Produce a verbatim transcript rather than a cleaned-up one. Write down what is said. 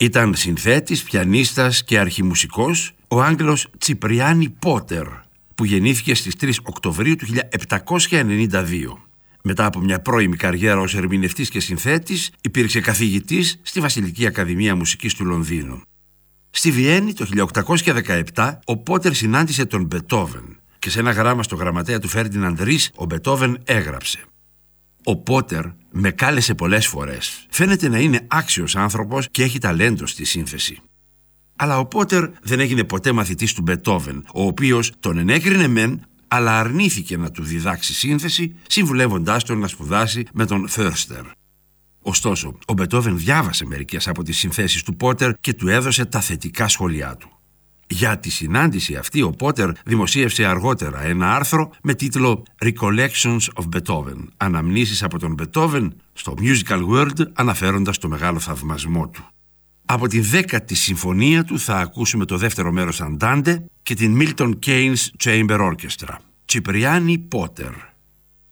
Ήταν συνθέτης, πιανίστας και αρχιμουσικός ο Άγγλος Τσιπριάνι Πότερ, που γεννήθηκε στις τρεις Οκτωβρίου του χίλια επτακόσια ενενήντα δύο. Μετά από μια πρώιμη καριέρα ως ερμηνευτής και συνθέτης, υπήρξε καθηγητής στη Βασιλική Ακαδημία Μουσικής του Λονδίνου. Στη Βιέννη το χίλια οκτακόσια δεκαεπτά ο Πότερ συνάντησε τον Μπετόβεν και σε ένα γράμμα στο γραμματέα του Φέρντιναντ Ρίς ο Μπετόβεν έγραψε: «Ο Πότερ με κάλεσε πολλές φορές. Φαίνεται να είναι άξιος άνθρωπος και έχει ταλέντο στη σύνθεση». Αλλά ο Πότερ δεν έγινε ποτέ μαθητής του Μπετόβεν, ο οποίος τον ενέκρινε μεν, αλλά αρνήθηκε να του διδάξει σύνθεση, συμβουλεύοντάς τον να σπουδάσει με τον Φέρστερ. Ωστόσο, ο Μπετόβεν διάβασε μερικές από τις συνθέσεις του Πότερ και του έδωσε τα θετικά σχόλιά του. Για τη συνάντηση αυτή ο Πότερ δημοσίευσε αργότερα ένα άρθρο με τίτλο «Recollections of Beethoven», αναμνήσεις από τον Μπετόβεν στο Musical World, αναφέροντας το μεγάλο θαυμασμό του. Από την δέκατη συμφωνία του θα ακούσουμε το δεύτερο μέρος Αντάντε και την Milton Keynes Chamber Orchestra. Τσιπριάνι Πότερ.